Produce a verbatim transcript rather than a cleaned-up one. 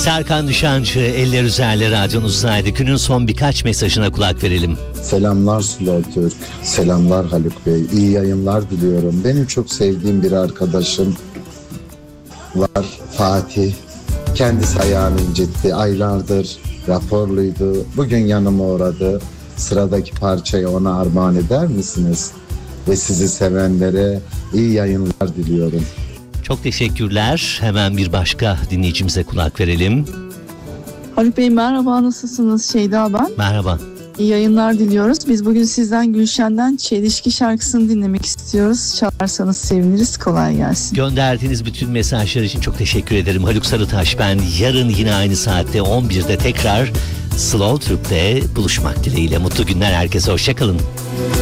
Serkan Nişancı, Eller Üzerle radyonuzdaydı. Günün son birkaç mesajına kulak verelim. Selamlar Sıla Türk, selamlar Haluk Bey, iyi yayınlar diliyorum. Benim çok sevdiğim bir arkadaşım var, Fatih. Kendisi ayağını incitti, aylardır raporluydu. Bugün yanıma uğradı. Sıradaki parçayı ona armağan eder misiniz? Ve sizi sevenlere iyi yayınlar diliyorum. Çok teşekkürler. Hemen bir başka dinleyicimize kulak verelim. Haluk Bey merhaba, nasılsınız? Şeyda ben. Merhaba. İyi yayınlar diliyoruz. Biz bugün sizden Gülşen'den Çelişki şarkısını dinlemek istiyoruz. Çalarsanız seviniriz. Kolay gelsin. Gönderdiğiniz bütün mesajlar için çok teşekkür ederim. Haluk Sarıtaş ben. Yarın yine aynı saatte on birde tekrar Slow Türk'te buluşmak dileğiyle. Mutlu günler herkese. Hoşçakalın.